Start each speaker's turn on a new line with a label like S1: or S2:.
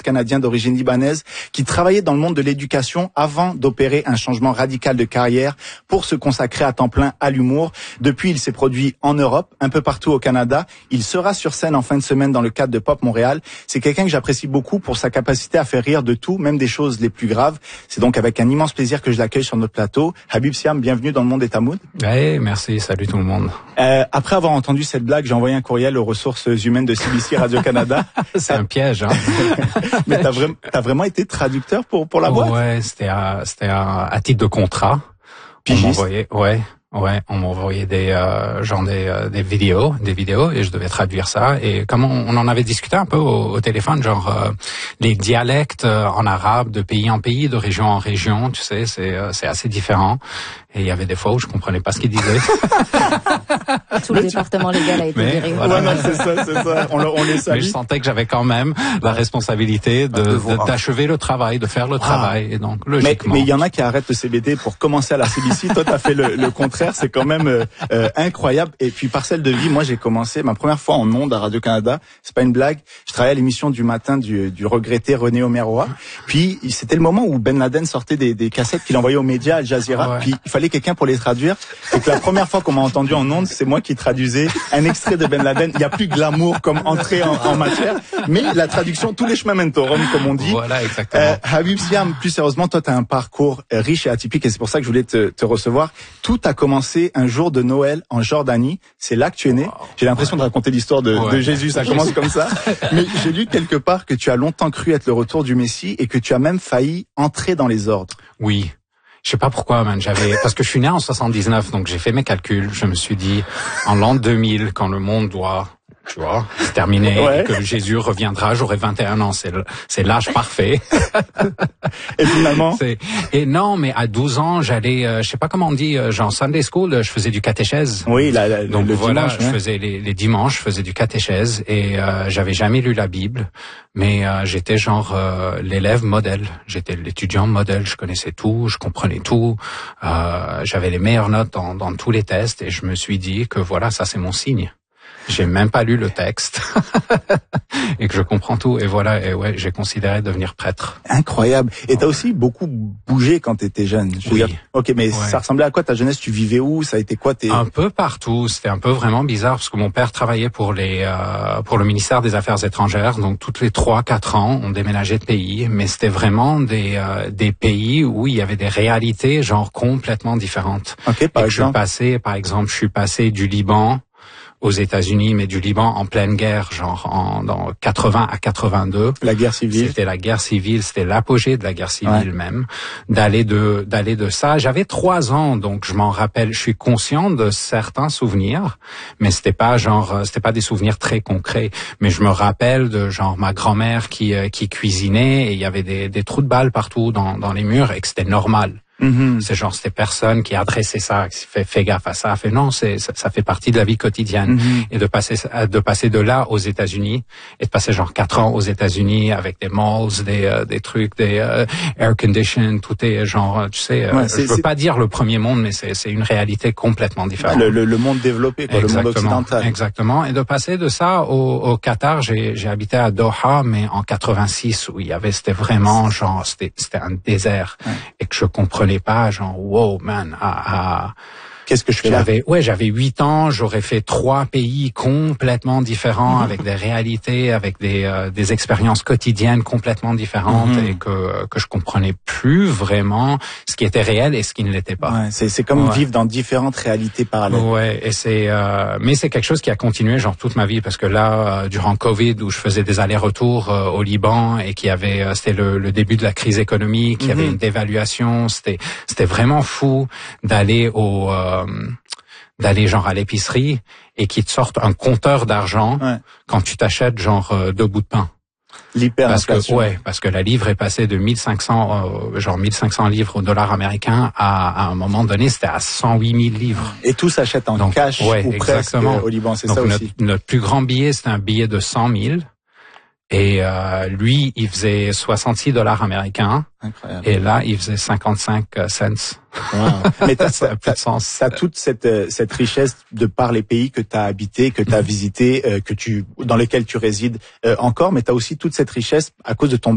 S1: canadien d'origine libanaise qui travaillait dans le monde de l'éducation avant d'opérer un changement radical de carrière pour se consacrer à temps plein à l'humour. Depuis, il s'est produit en Europe, un peu partout au Canada. Il sera sur scène en fin de semaine dans le cadre de Pop Montréal. C'est quelqu'un que j'apprécie beaucoup pour sa capacité à faire rire de tout, même des choses les plus graves. C'est donc avec un immense plaisir que je l'accueille sur notre plateau. Habib Siam, bienvenue dans le monde des Tamouds.
S2: Ouais, merci, salut tout le monde.
S1: Après avoir entendu cette blague, j'ai envoyé un courriel aux ressources humaines de CBC Radio-Canada.
S2: C'est un piège, hein.
S1: Mais t'as vraiment été traducteur pour la boîte?
S2: Ouais, c'était à titre de contrat.
S1: Pigiste.
S2: On m'envoyait des vidéos et je devais traduire ça. Et comme on en avait discuté un peu au téléphone, les dialectes en arabe de pays en pays, de région en région, tu sais, c'est assez différent. Et il y avait des fois où je comprenais pas ce qu'il disait.
S3: Tout le département légal a été viré.
S2: Voilà.
S1: Ouais, non, c'est ça. On les salue.
S2: Mais je sentais que j'avais quand même la responsabilité d'achever le travail, de faire le travail. Et donc, logiquement.
S1: Mais il y en a qui arrêtent le CBD pour commencer à la CBC. Toi, t'as fait le contraire. C'est quand même incroyable. Et puis, parcelle de vie, moi, j'ai commencé ma première fois en ondes à Radio-Canada. C'est pas une blague. Je travaillais à l'émission du matin du regretté René Omeroa. Puis, c'était le moment où Ben Laden sortait des cassettes qu'il envoyait aux médias, Al Jazeera.
S2: Ouais.
S1: Puis, il fallait quelqu'un pour les traduire. Et que la première fois qu'on m'a entendu en ondes, c'est moi qui traduisais un extrait de Ben Laden. Il y a plus glamour comme entrée en matière. Mais la traduction, tous les chemins mènent au Rhum, comme on dit.
S2: Voilà, exactement.
S1: Habib Siam, plus sérieusement, toi, tu as un parcours riche et atypique et c'est pour ça que je voulais te recevoir. Tout a commencé un jour de Noël en Jordanie. C'est là que tu es né. J'ai l'impression de raconter l'histoire de Jésus. Ça commence comme ça. Mais j'ai lu quelque part que tu as longtemps cru être le retour du Messie et que tu as même failli entrer dans les ordres.
S2: Oui. Je sais pas pourquoi, man. Parce que je suis né en 79, donc j'ai fait mes calculs. Je me suis dit, en l'an 2000, quand le monde doit, tu vois, se terminer, et que Jésus reviendra, j'aurai 21 ans. C'est l'âge parfait.
S1: Et finalement?
S2: Et non, mais à 12 ans, j'allais, je sais pas comment on dit, genre Sunday School, je faisais du catéchèse.
S1: Oui,
S2: donc
S1: le
S2: voilà,
S1: dimanche,
S2: je faisais les dimanches, je faisais du catéchèse et j'avais jamais lu la Bible, mais j'étais genre l'élève modèle. J'étais l'étudiant modèle, je connaissais tout, je comprenais tout, j'avais les meilleures notes dans tous les tests et je me suis dit que voilà, ça c'est mon signe. J'ai même pas lu le texte et que je comprends tout et voilà, et ouais, j'ai considéré devenir prêtre.
S1: Incroyable. Et t'as aussi beaucoup bougé quand t'étais jeune. Je veux dire, ok, mais ça ressemblait à quoi ta jeunesse? Tu vivais où? Ça a été quoi
S2: Un peu partout. C'était un peu vraiment bizarre parce que mon père travaillait pour le ministère des Affaires étrangères. Donc toutes les 3-4 ans, on déménageait de pays, mais c'était vraiment des pays où il y avait des réalités genre complètement différentes.
S1: Ok, par exemple.
S2: Je suis passé du Liban aux États-Unis, mais du Liban en pleine guerre, genre dans 80 à 82.
S1: La guerre civile.
S2: C'était la guerre civile, c'était l'apogée de la guerre civile même. D'aller de ça. J'avais 3 ans, donc je m'en rappelle. Je suis conscient de certains souvenirs, mais c'était pas des souvenirs très concrets. Mais je me rappelle de genre ma grand-mère qui cuisinait et il y avait des trous de balles partout dans les murs et que c'était normal. C'est genre c'était personne qui a adressé ça, qui fait gaffe à ça, fait non, ça fait partie de la vie quotidienne. Et de passer de là aux États-Unis et de passer genre 4 ans aux États-Unis avec des malls, des trucs, des air condition, tout est genre tu sais, je veux pas dire le premier monde, mais c'est une réalité complètement différente.
S1: Le monde développé, quoi, le monde occidental.
S2: Exactement. Et de passer de ça au Qatar, j'ai habité à Doha, mais en 86 où c'était vraiment genre c'était un désert et que je comprenais pas, genre, wow, man,
S1: qu'est-ce que je fais là?
S2: J'avais 8 ans, j'aurais fait 3 pays complètement différents, avec des réalités, avec des expériences quotidiennes complètement différentes et que je comprenais plus vraiment ce qui était réel et ce qui ne l'était pas.
S1: Ouais, c'est comme vivre dans différentes réalités parallèles.
S2: Ouais, et mais c'est quelque chose qui a continué genre toute ma vie parce que là, durant Covid où je faisais des allers-retours au Liban et c'était le début de la crise économique, il y avait une dévaluation, c'était vraiment fou d'aller genre à l'épicerie et qu'ils te sortent un compteur d'argent quand tu t'achètes genre 2 bouts de pain.
S1: L'hyperinflation.
S2: Parce que la livre est passée de 1500 livres au dollar américain à un moment donné, c'était à 108 000 livres.
S1: Et tout s'achète en cash ou presque au Liban, c'est ça aussi.
S2: Notre plus grand billet, c'était un billet de 100 000. Et lui, il faisait $66 américains. Incroyable. Et là, il faisait 55 cents.
S1: Wow. Mais
S2: t'as
S1: toute cette richesse de par les pays que t'as habité, que t'as visité, dans lesquels tu résides encore, mais t'as aussi toute cette richesse à cause de ton